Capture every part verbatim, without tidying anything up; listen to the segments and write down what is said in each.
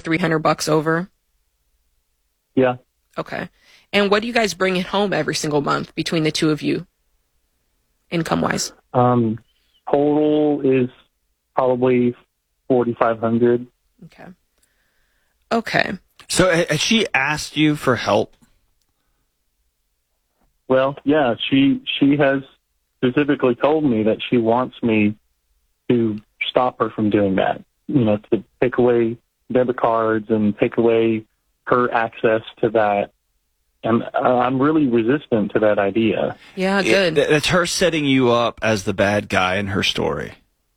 three hundred bucks over? Yeah. Okay. And what do you guys bring it home every single month between the two of you, income-wise? Um, total is probably forty-five hundred. Okay. Okay. So has she asked you for help? Well, yeah, she she has specifically told me that she wants me to stop her from doing that. You know, to take away debit cards and take away her access to that. And uh, I'm really resistant to that idea. Yeah, good. It, it's her setting you up as the bad guy in her story.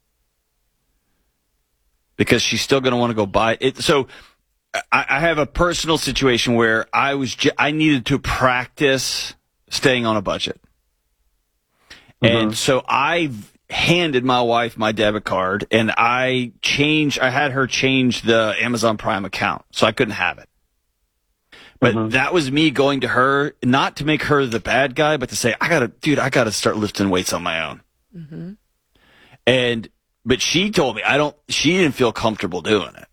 Because she's still going to want to go buy it. So I, I have a personal situation where I was j- I needed to practice staying on a budget. Mm-hmm. And so I handed my wife my debit card, and I changed, I had her change the Amazon Prime account, so I couldn't have it. But mm-hmm. that was me going to her, not to make her the bad guy, but to say, I gotta, dude, I gotta start lifting weights on my own. Mm-hmm. And, but she told me, I don't, she didn't feel comfortable doing it.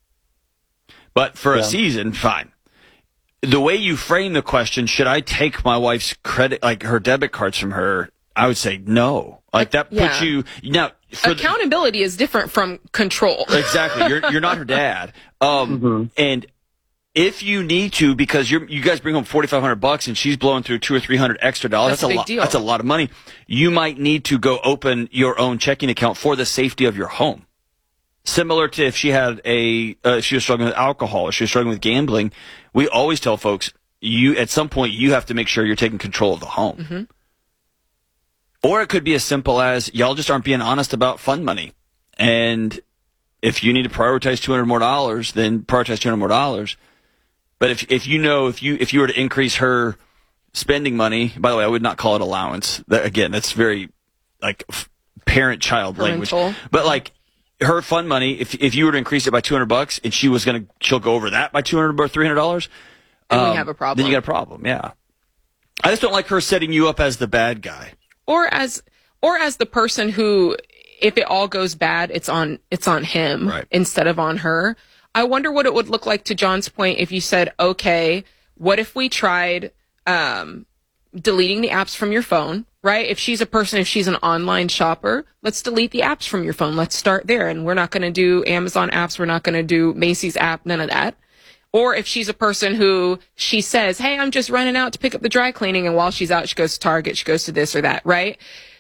But for yeah. a season, fine. The way you frame the question, should I take my wife's credit, like her debit cards from her? I would say no. Like that puts yeah. you, now. For Accountability the, is different from control. Exactly. You're, you're not her dad. Um, mm-hmm. and, if you need to, because you're, you guys bring home forty-five hundred bucks and she's blowing through two or three hundred extra dollars, that's, that's a, a lot. Deal. That's a lot of money. You might need to go open your own checking account for the safety of your home. Similar to if she had a, uh, she was struggling with alcohol or she was struggling with gambling. We always tell folks, you at some point you have to make sure you're taking control of the home. Mm-hmm. Or it could be as simple as y'all just aren't being honest about fund money, and if you need to prioritize two hundred more dollars, then prioritize two hundred more dollars. But if if you know if you if you were to increase her spending money, by the way, I would not call it allowance. That, again, that's very like parent-child language. But like her fund money, if if you were to increase it by two hundred bucks, and she was gonna she'll go over that by two hundred or three hundred dollars, then um, we have a problem. Then you got a problem. Yeah, I just don't like her setting you up as the bad guy, or as or as the person who, if it all goes bad, it's on it's on him right. instead of on her. I wonder what it would look like, to John's point, if you said, okay, what if we tried um, deleting the apps from your phone, right? If she's a person, if she's an online shopper, let's delete the apps from your phone. Let's start there. And we're not going to do Amazon apps. We're not going to do Macy's app, none of that. Or if she's a person who she says, hey, I'm just running out to pick up the dry cleaning. And while she's out, she goes to Target, she goes to this or that, right?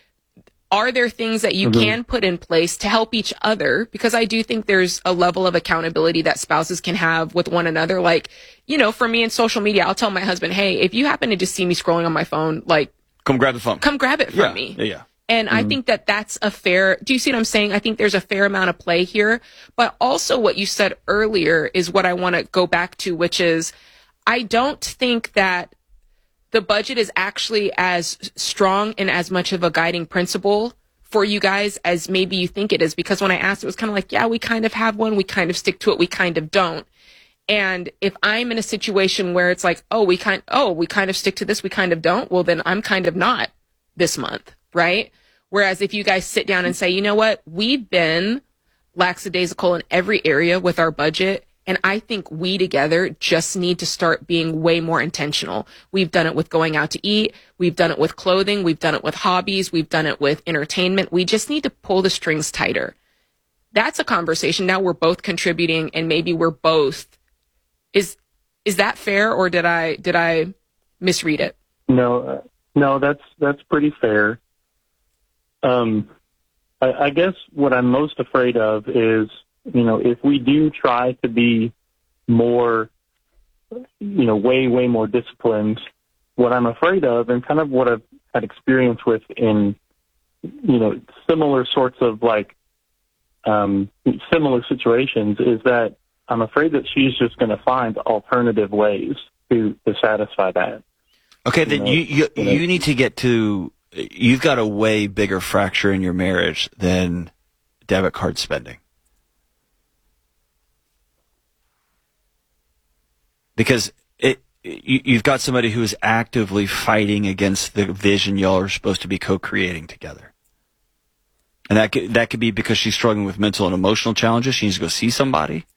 Are there things that you mm-hmm. can put in place to help each other? Because I do think there's a level of accountability that spouses can have with one another. Like, you know, for me in social media, I'll tell my husband, hey, if you happen to just see me scrolling on my phone, like, come grab the phone. Come grab it from yeah. me. Yeah, yeah. And mm-hmm. I think that that's a fair, do you see what I'm saying? I think there's a fair amount of play here. But also what you said earlier is what I want to go back to, which is I don't think that the budget is actually as strong and as much of a guiding principle for you guys as maybe you think it is. Because when I asked, it was kind of like, yeah, we kind of have one. We kind of stick to it. We kind of don't. And if I'm in a situation where it's like, oh, we kind, oh, we kind of stick to this, we kind of don't, well, then I'm kind of not this month, right? Whereas if you guys sit down and say, you know what, we've been lackadaisical in every area with our budget, and I think we together just need to start being way more intentional. We've done it with going out to eat. We've done it with clothing. We've done it with hobbies. We've done it with entertainment. We just need to pull the strings tighter. That's a conversation. Now we're both contributing, and maybe we're both. Is is that fair, or did I did I misread it? No, uh, no, that's that's pretty fair. Um, I, I guess what I'm most afraid of is, you know, if we do try to be more, you know, way, way more disciplined, what I'm afraid of, and kind of what I've had experience with in, you know, similar sorts of like, um, similar situations, is that I'm afraid that she's just going to find alternative ways to, to satisfy that. Okay, you then know, you, you, you know. you need to get to, you've got a way bigger fracture in your marriage than debit card spending. Because it, you, you've got somebody who is actively fighting against the vision y'all are supposed to be co-creating together. And that could, that could be because she's struggling with mental and emotional challenges. She needs to go see somebody.